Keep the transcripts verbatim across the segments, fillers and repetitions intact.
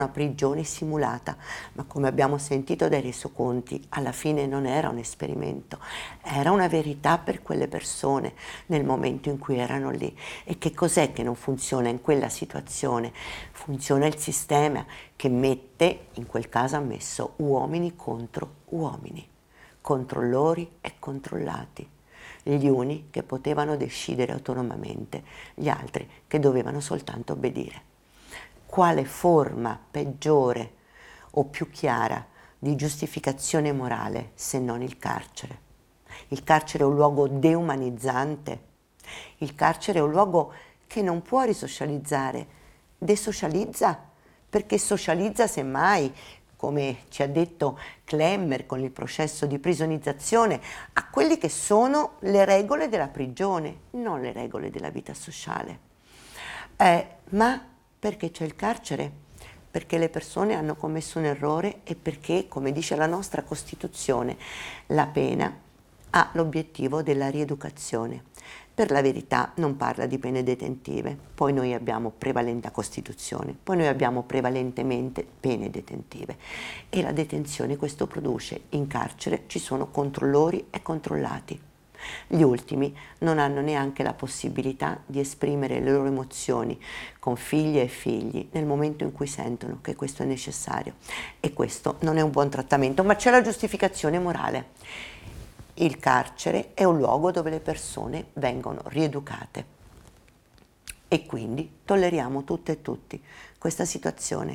una prigione simulata, ma come abbiamo sentito dai resoconti, alla fine non era un esperimento, era una verità per quelle persone nel momento in cui erano lì. E che cos'è che non funziona in quella situazione? Funziona il sistema che mette, in quel caso ha messo uomini contro uomini, controllori e controllati, gli uni che potevano decidere autonomamente, gli altri che dovevano soltanto obbedire. Quale forma peggiore o più chiara di giustificazione morale se non il carcere? Il carcere è un luogo deumanizzante, il carcere è un luogo che non può risocializzare, desocializza, perché socializza semmai, come ci ha detto Klemmer con il processo di prisonizzazione, a quelle che sono le regole della prigione, non le regole della vita sociale. Eh, ma perché c'è il carcere? Perché le persone hanno commesso un errore e perché, come dice la nostra Costituzione, la pena ha l'obiettivo della rieducazione. Per la verità non parla di pene detentive, poi noi abbiamo prevalente la Costituzione, poi noi abbiamo prevalentemente pene detentive e la detenzione questo produce. In carcere ci sono controllori e controllati. Gli ultimi non hanno neanche la possibilità di esprimere le loro emozioni con figlie e figli nel momento in cui sentono che questo è necessario, e questo non è un buon trattamento, ma c'è la giustificazione morale. Il carcere è un luogo dove le persone vengono rieducate e quindi tolleriamo tutte e tutti questa situazione.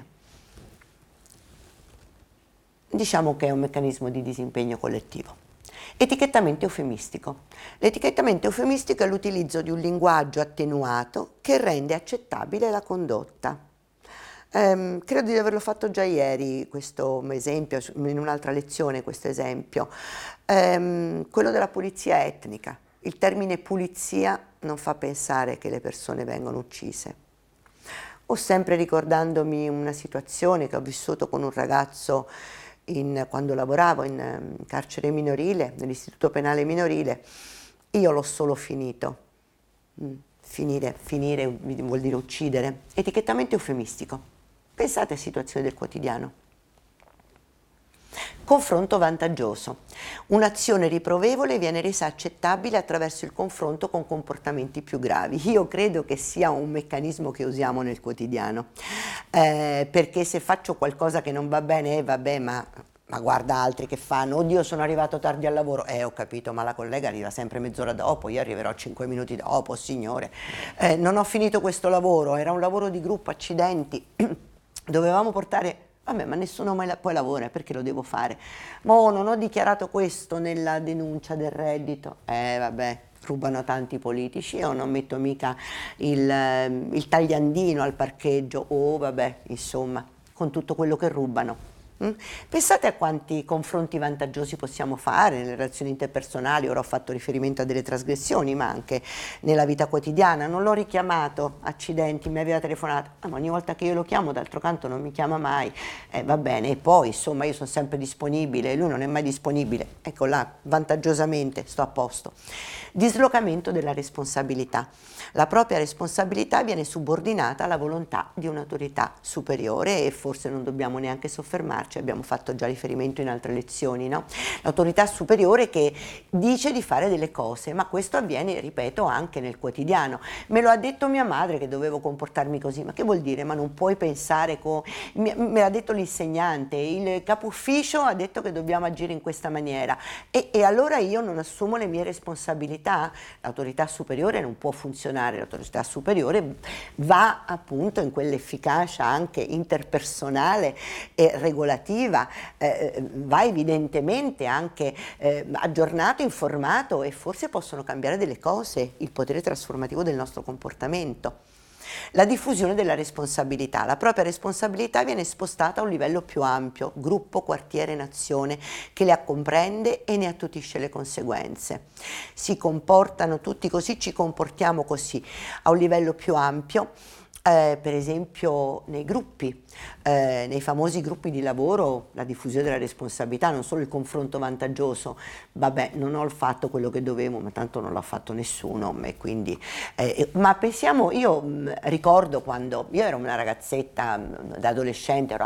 Diciamo che è un meccanismo di disimpegno collettivo. Etichettamento eufemistico. L'etichettamento eufemistico è l'utilizzo di un linguaggio attenuato che rende accettabile la condotta. Um, credo di averlo fatto già ieri questo esempio, in un'altra lezione questo esempio, um, quello della pulizia etnica. Il termine pulizia non fa pensare che le persone vengono uccise. O sempre ricordandomi una situazione che ho vissuto con un ragazzo in, quando lavoravo in, in carcere minorile, nell'istituto penale minorile, io l'ho solo finito. Mm, finire, finire vuol dire uccidere. Etichettamento eufemistico. Pensate a situazioni del quotidiano. Confronto vantaggioso. Un'azione riprovevole viene resa accettabile attraverso il confronto con comportamenti più gravi. Io credo che sia un meccanismo che usiamo nel quotidiano, eh, perché se faccio qualcosa che non va bene, eh, vabbè, ma, ma guarda altri che fanno, oddio sono arrivato tardi al lavoro, eh ho capito, ma la collega arriva sempre mezz'ora dopo, io arriverò cinque minuti dopo, signore, eh, non ho finito questo lavoro, era un lavoro di gruppo, accidenti. Dovevamo portare, vabbè, ma nessuno mai la, poi lavora, perché lo devo fare? Ma oh, non ho dichiarato questo nella denuncia del reddito. Eh, vabbè, rubano tanti politici, io non metto mica il, il tagliandino al parcheggio. Oh, vabbè, insomma, con tutto quello che rubano. Mm? Pensate a quanti confronti vantaggiosi possiamo fare nelle relazioni interpersonali. Ora ho fatto riferimento a delle trasgressioni, ma anche nella vita quotidiana. Non l'ho richiamato, accidenti, mi aveva telefonato, ah, ma ogni volta che io lo chiamo d'altro canto non mi chiama mai, eh, va bene, e poi insomma io sono sempre disponibile, lui non è mai disponibile, ecco là, vantaggiosamente sto a posto. Dislocamento della responsabilità. La propria responsabilità viene subordinata alla volontà di un'autorità superiore e forse non dobbiamo neanche soffermarci, abbiamo fatto già riferimento in altre lezioni, no? L'autorità superiore che dice di fare delle cose, ma questo avviene, ripeto, anche nel quotidiano. Me lo ha detto mia madre che dovevo comportarmi così, ma che vuol dire? Ma non puoi pensare come... Me l'ha detto l'insegnante, il capo ufficio ha detto che dobbiamo agire in questa maniera e, e allora io non assumo le mie responsabilità. L'autorità superiore non può funzionare, l'autorità superiore va appunto in quell'efficacia anche interpersonale e regolativa, eh, va evidentemente anche eh, aggiornato, informato e forse possono cambiare delle cose, il potere trasformativo del nostro comportamento. La diffusione della responsabilità. La propria responsabilità viene spostata a un livello più ampio, gruppo, quartiere, nazione, che le comprende e ne attutisce le conseguenze. Si comportano tutti così, ci comportiamo così, a un livello più ampio. Eh, per esempio nei gruppi, eh, nei famosi gruppi di lavoro, la diffusione della responsabilità, non solo il confronto vantaggioso, vabbè, non ho fatto quello che dovevo, ma tanto non l'ha fatto nessuno, e quindi, eh, ma pensiamo, io mh, ricordo quando io ero una ragazzetta, mh, da adolescente, ero